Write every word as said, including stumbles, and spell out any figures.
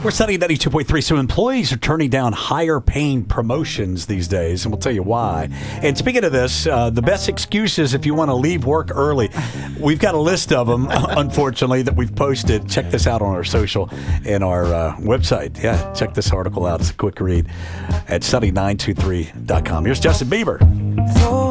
We're studying ninety-two point three. So employees are turning down higher paying promotions these days, and we'll tell you why. And speaking of this, uh, the best excuses if you want to leave work early, we've got a list of them, unfortunately, that we've posted. Check this out on our social and our uh, website. Yeah, check this article out. It's a quick read at study nine two three dot com. Here's Justin Bieber.